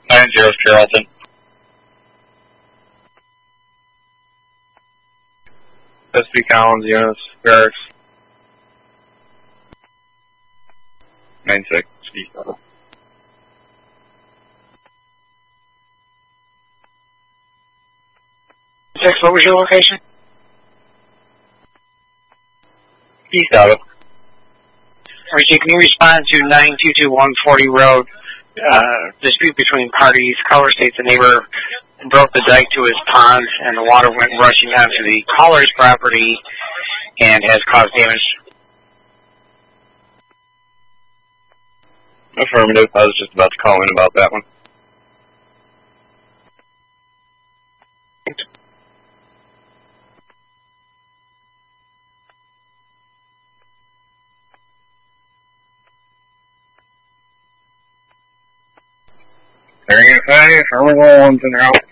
90 Carrollton. SB Collins, units, barracks. 96, speak. 6, what was your location? East out of. Richie, can you respond to 922-140 Road? Dispute between parties. Caller states the neighbor broke the dike to his pond and the water went rushing onto the caller's property and has caused damage. Affirmative. I was just about to call in about that one. There you say, affirmative, one's in out.